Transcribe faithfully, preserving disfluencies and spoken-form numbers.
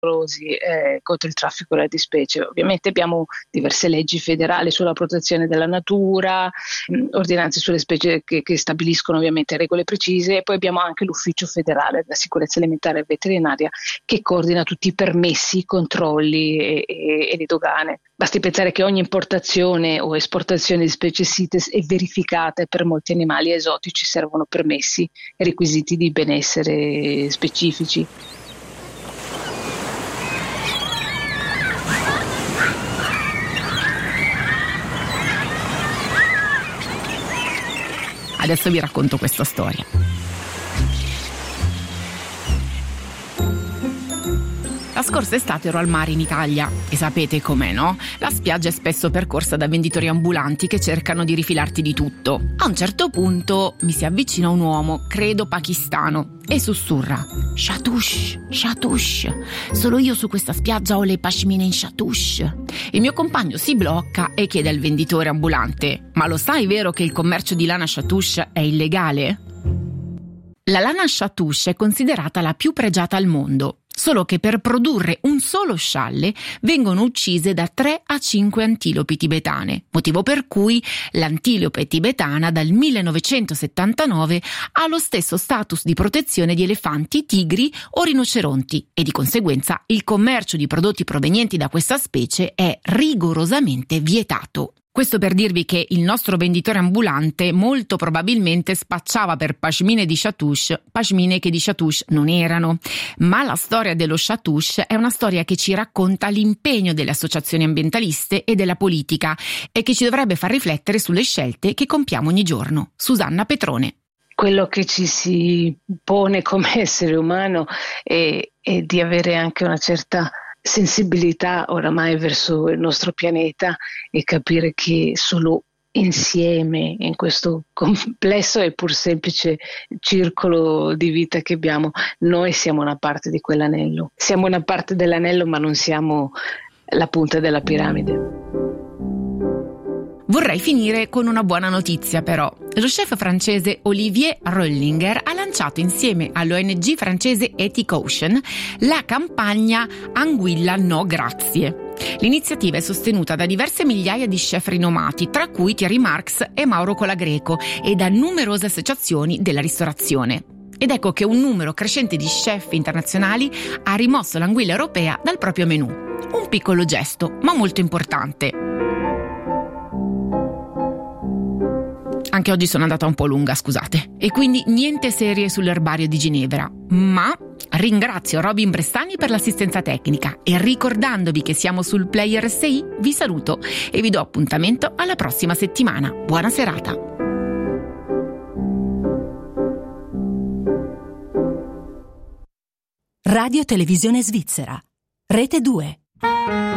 Eh, contro il traffico della specie. Ovviamente abbiamo diverse leggi federali sulla protezione della natura, mh, ordinanze sulle specie che, che stabiliscono ovviamente regole precise, e poi abbiamo anche l'Ufficio federale della sicurezza alimentare e veterinaria che coordina tutti i permessi, i controlli e, e, e le dogane. Basti pensare che ogni importazione o esportazione di specie CITES è verificata, e per molti animali esotici servono permessi e requisiti di benessere specifici. Adesso vi racconto questa storia. La scorsa estate ero al mare in Italia e sapete com'è, no? La spiaggia è spesso percorsa da venditori ambulanti che cercano di rifilarti di tutto. A un certo punto mi si avvicina un uomo, credo pakistano, e sussurra: Shatush, Shatush, solo io su questa spiaggia ho le pashmine in Shatush. Il mio compagno si blocca e chiede al venditore ambulante: ma lo sai vero che il commercio di lana Shatush è illegale? La lana Shatush è considerata la più pregiata al mondo, solo che per produrre un solo scialle vengono uccise da tre a cinque antilopi tibetane, motivo per cui l'antilope tibetana dal millenovecentosettantanove ha lo stesso status di protezione di elefanti, tigri o rinoceronti, e di conseguenza il commercio di prodotti provenienti da questa specie è rigorosamente vietato. Questo per dirvi che il nostro venditore ambulante molto probabilmente spacciava per pashmine di Shatush, pashmine che di Shatush non erano. Ma la storia dello Shatush è una storia che ci racconta l'impegno delle associazioni ambientaliste e della politica, e che ci dovrebbe far riflettere sulle scelte che compiamo ogni giorno. Susanna Petrone. Quello che ci si pone come essere umano è, è di avere anche una certa sensibilità oramai verso il nostro pianeta, e capire che solo insieme in questo complesso e pur semplice circolo di vita che abbiamo, noi siamo una parte di quell'anello. Siamo una parte dell'anello, ma non siamo la punta della piramide. Vorrei finire con una buona notizia però. Lo chef francese Olivier Rollinger ha lanciato insieme all'O N G francese Ethic Ocean la campagna Anguilla No Grazie. L'iniziativa è sostenuta da diverse migliaia di chef rinomati, tra cui Thierry Marx e Mauro Colagreco, e da numerose associazioni della ristorazione. Ed ecco che un numero crescente di chef internazionali ha rimosso l'anguilla europea dal proprio menù. Un piccolo gesto, ma molto importante. Anche oggi sono andata un po' lunga, scusate. E quindi niente serie sull'erbario di Ginevra, ma ringrazio Robin Brestani per l'assistenza tecnica, e ricordandovi che siamo sul Player S I vi saluto e vi do appuntamento alla prossima settimana. Buona serata. Radio Televisione Svizzera, Rete due.